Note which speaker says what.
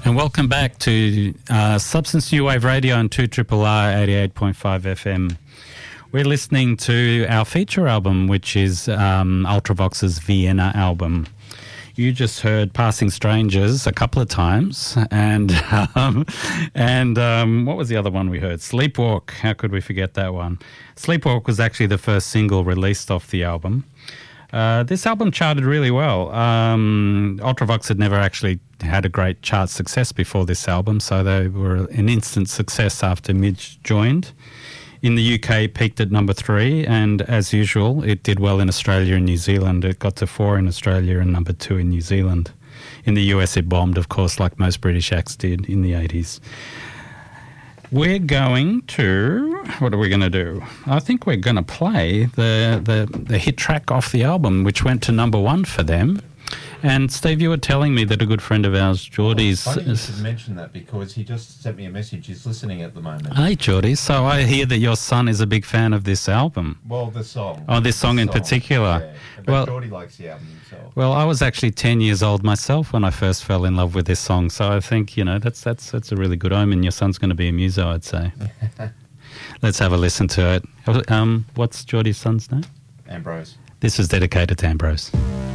Speaker 1: And welcome back to Substance New Wave Radio on 2RRR 88.5 FM. We're listening to our feature album, which is Ultravox's Vienna album. You just heard Passing Strangers a couple of times, and what was the other one we heard? Sleepwalk. How could we forget that one? Sleepwalk was actually the first single released off the album. This album charted really well. Ultravox had never actually had a great chart success before this album, so they were an instant success after Midge joined. In the UK, peaked at number 3, and as usual, it did well in Australia and New Zealand. It got to 4 in Australia and number 2 in New Zealand. In the US, it bombed, of course, like most British acts did in the 80s. We're going to... What are we going to do? I think we're going to play the hit track off the album, which went to number 1 for them. And, Steve, you were telling me that a good friend of ours, Geordie's...
Speaker 2: Well, funny you should mention that, because he just sent me a message. He's listening at the moment.
Speaker 1: Hey, Geordie. So I hear that your son is a big fan of this album.
Speaker 2: Well, the song.
Speaker 1: Oh, this song in particular.
Speaker 2: Yeah. But Geordie likes the album himself.
Speaker 1: Well, I was actually 10 years old myself when I first fell in love with this song. So I think, you know, that's a really good omen. Your son's going to be a muso, I'd say. Let's have a listen to it. What's Geordie's son's name?
Speaker 2: Ambrose.
Speaker 1: This is dedicated to Ambrose.